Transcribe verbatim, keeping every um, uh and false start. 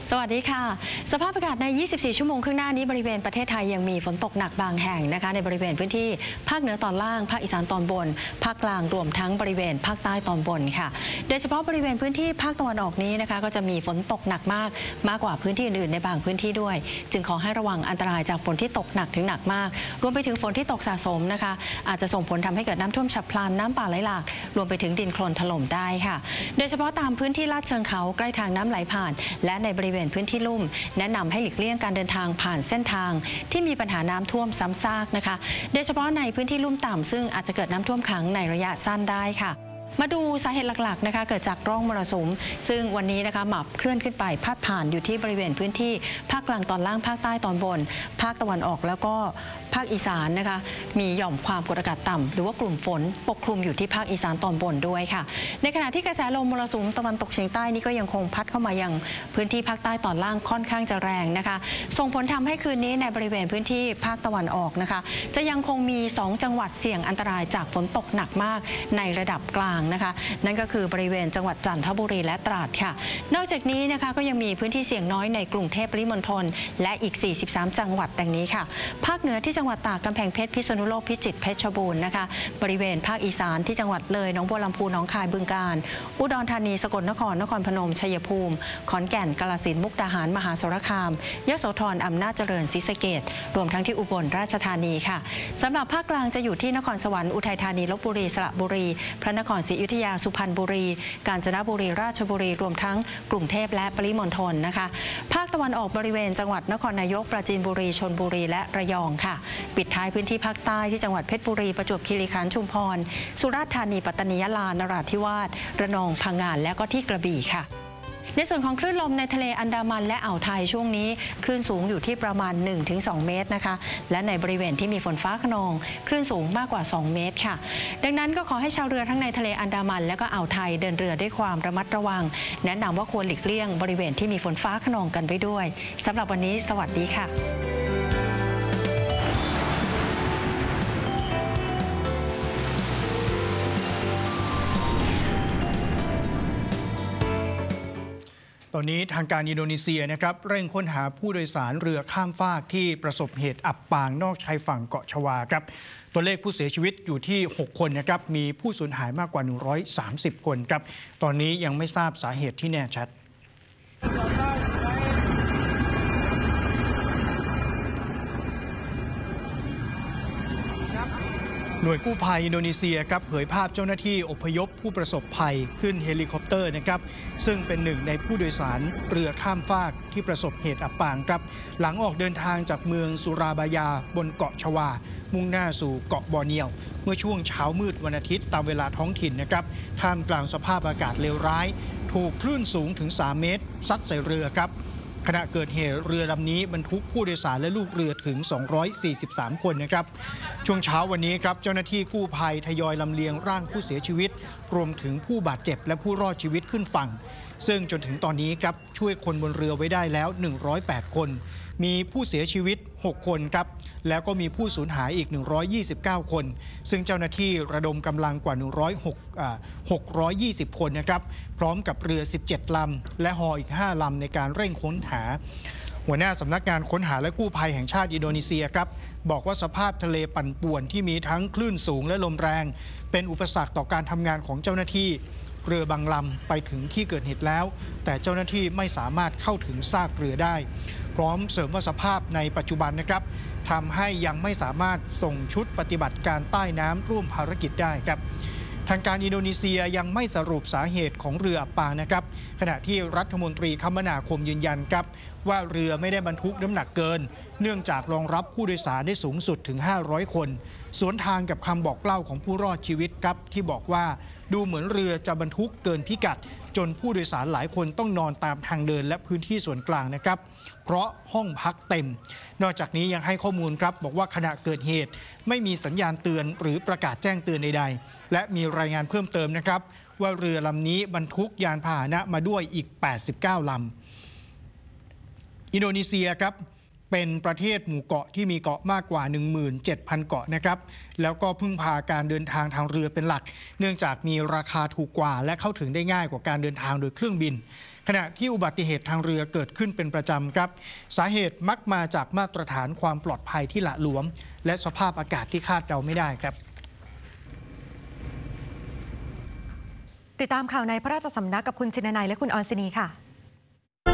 สวัสดีค่ะสภาพอากาศใน ยี่สิบสี่ ชั่วโมงข้างหน้านี้บริเวณประเทศไทยยังมีฝนตกหนักบางแห่งนะคะในบริเวณพื้นที่ภาคเหนือตอนล่างภาคอีสานตอนบนภาคกลางรวมทั้งบริเวณภาคใต้ตอนบนค่ะโดยเฉพาะบริเวณพื้นที่ภาคตะวันออกนี้นะคะก็จะมีฝนตกหนักมากมากกว่าพื้นที่อื่นๆในบางพื้นที่ด้วยจึงขอให้ระวังอันตรายจากฝนที่ตกหนักถึงหนักมากรวมไปถึงฝนที่ตกสะสมนะคะอาจจะส่งผลทำให้เกิดน้ำท่วมฉับพลันน้ำป่าไหลหลากรวมไปถึงดินโคลนถล่มได้ค่ะโดยเฉพาะตามพื้นที่ลาดเชิงเขาใกล้ทางน้ำไหลผ่านและในบริเวณพื้นที่ลุ่มแนะนำให้หลีกเลี่ยงการเดินทางผ่านเส้นทางที่มีปัญหาน้ำท่วมซ้ำซากนะคะโดยเฉพาะในพื้นที่ลุ่มต่ำซึ่งอาจจะเกิดน้ำท่วมขังในระยะสั้นได้ค่ะมาดูสาเหตุหลักๆนะคะเกิดจากร่องมรสุมซึ่งวันนี้นะคะหมับเคลื่อนขึ้นไปพาดผ่านอยู่ที่บริเวณพื้นที่ภาคกลางตอนล่างภาคใต้ตอนบนภาคตะวันออกแล้วก็ภาคอีสานนะคะมีหย่อมความกดอากาศต่ำหรือว่ากลุ่มฝนปกคลุมอยู่ที่ภาคอีสานตอนบนด้วยค่ะในขณะที่กระแสลมมรสุมตะวันตกเฉียงใต้นี่ก็ยังคงพัดเข้ามายังพื้นที่ภาคใต้ตอนล่างค่อนข้างจะแรงนะคะส่งผลทำให้คืนนี้ในบริเวณพื้นที่ภาคตะวันออกนะคะจะยังคงมีสองจังหวัดเสี่ยงอันตรายจากฝนตกหนักมากในระดับกลางนะคะนั่นก็คือบริเวณจังหวัดจันทบุรีและตราดค่ะนอกจากนี้นะคะก็ยังมีพื้นที่เสี่ยงน้อยในกรุงเทพปริมณฑลและอีกสี่สิบสามจังหวัดดังนี้ค่ะภาคเหนือที่จังหวัดตากกำแพงเพชรพิษณุโลกพิจิตรเพชรบูรณ์นะคะบริเวณภาคอีสานที่จังหวัดเลยหนองบัวลำพูหนองคายบึงกาฬอุดรธานีสกลนครนครพนมชัยภูมิขอนแก่นกาฬสินธุ์มุกดาหารมหาสารคามยโสธรอำนาจเจริญศรีสะเกษรวมทั้งที่อุบลราชธานีค่ะสำหรับภาคกลางจะอยู่ที่นครสวรรค์อุทัยธานีลพบุรีสระบุรีพระนครศรีอยุธยาสุพรรณบุรีกาญจนบุรีราชบุรีรวมทั้งกรุงเทพและปริมณฑลนะคะภาคตะวันออกบริเวณจังหวัดนครนายกปราจีนบุรีชลบุรีและระยองค่ะปิดท้ายพื้นที่ภาคใต้ที่จังหวัดเพชรบุรีประจวบคีรีขันธ์ชุมพรสุราษฎร์ธานีปัตตานียะลานราธิวาสระนองพังงานและก็ที่กระบี่ค่ะในส่วนของคลื่นลมในทะเลอันดามันและอ่าวไทยช่วงนี้คลื่นสูงอยู่ที่ประมาณ หนึ่งถึงสอง เมตรนะคะและในบริเวณที่มีฝนฟ้าคะนองคลื่นสูงมากกว่าสองเมตรค่ะดังนั้นก็ขอให้ชาวเรือทั้งในทะเลอันดามันและก็อ่าวไทยเดินเรือด้วยความระมัดระวังแนะนำว่าควรหลีกเลี่ยงบริเวณที่มีฝนฟ้าคะนองกันไว้ด้วยสำหรับวันนี้สวัสดีค่ะตอนนี้ทางการอินโดนีเซียนะครับเร่งค้นหาผู้โดยสารเรือข้ามฟากที่ประสบเหตุอับปางนอกชายฝั่งเกาะชวาครับตัวเลขผู้เสียชีวิตอยู่ที่หกคนนะครับมีผู้สูญหายมากกว่าหนึ่งร้อยสามสิบคนครับตอนนี้ยังไม่ทราบสาเหตุที่แน่ชัดหน่วยกู้ภัยอินโดนีเซียครับเผยภาพเจ้าหน้าที่อพยพผู้ประสบภัยขึ้นเฮลิคอปเตอร์นะครับซึ่งเป็นหนึ่งในผู้โดยสารเรือข้ามฟากที่ประสบเหตุอับปางครับหลังออกเดินทางจากเมืองสุราบายาบนเกาะชวามุ่งหน้าสู่เกาะบอร์เนียวเมื่อช่วงเช้ามืดวันอาทิตย์ตามเวลาท้องถิ่นนะครับท่ามกลางสภาพอากาศเลวร้ายถูกคลื่นสูงถึงสามเมตรซัดใส่เรือครับขณะเกิดเหตุเรือลำนี้บรรทุกผู้โดยสารและลูกเรือถึงสองร้อยสี่สิบสามคนนะครับช่วงเช้าวันนี้ครับเจ้าหน้าที่กู้ภัยทยอยลำเลียงร่างผู้เสียชีวิตรวมถึงผู้บาดเจ็บและผู้รอดชีวิตขึ้นฝั่งซึ่งจนถึงตอนนี้ครับช่วยคนบนเรือไว้ได้แล้วหนึ่งร้อยแปดคนมีผู้เสียชีวิตหกคนครับแล้วก็มีผู้สูญหายอีกหนึ่งร้อยยี่สิบเก้าคนซึ่งเจ้าหน้าที่ระดมกำลังกว่าหนึ่งร้อยหก อ่า หกร้อยยี่สิบคนนะครับพร้อมกับเรือสิบเจ็ดลำและฮออีกห้าลำในการเร่งค้นหาหัวหน้าสำนักงานค้นหาและกู้ภัยแห่งชาติอินโดนีเซียครับบอกว่าสภาพทะเลปั่นป่วนที่มีทั้งคลื่นสูงและลมแรงเป็นอุปสรรคต่อการทำงานของเจ้าหน้าที่เรือบางลำไปถึงที่เกิดเหตุแล้วแต่เจ้าหน้าที่ไม่สามารถเข้าถึงซากเรือได้พร้อมเสริมว่าสภาพในปัจจุบันนะครับทำให้ยังไม่สามารถส่งชุดปฏิบัติการใต้น้ำร่วมภารกิจได้ครับทางการอินโดนีเซียยังไม่สรุปสาเหตุของเรืออับปางนะครับขณะที่รัฐมนตรีคมนาคมยืนยันครับว่าเรือไม่ได้บรรทุกน้ำหนักเกินเนื่องจากรองรับผู้โดยสารได้สูงสุดถึงห้าร้อยคนสวนทางกับคำบอกเล่าของผู้รอดชีวิตครับที่บอกว่าดูเหมือนเรือจะบรรทุกเกินพิกัดจนผู้โดยสารหลายคนต้องนอนตามทางเดินและพื้นที่ส่วนกลางนะครับเพราะห้องพักเต็มนอกจากนี้ยังให้ข้อมูลครับบอกว่าขณะเกิดเหตุไม่มีสัญญาณเตือนหรือประกาศแจ้งเตือนใดๆและมีรายงานเพิ่มเติมนะครับว่าเรือลำนี้บรรทุกยานพาหนะมาด้วยอีกแปดสิบเก้าลำอินโดนีเซียครับเป็นประเทศหมู่เกาะที่มีเกาะมากกว่า หนึ่งหมื่นเจ็ดพัน เกาะนะครับแล้วก็พึ่งพาการเดินทางทางเรือเป็นหลักเนื่องจากมีราคาถูกกว่าและเข้าถึงได้ง่ายกว่าการเดินทางโดยเครื่องบินขณะที่อุบัติเหตุทางเรือเกิดขึ้นเป็นประจำครับสาเหตุมักมาจากมาตรฐานความปลอดภัยที่หละหลวมและสภาพอากาศที่คาดเดาไม่ได้ครับติดตามข่าวในพระราชสำนักกับคุณชินนัยและคุณออนซินีค่ะ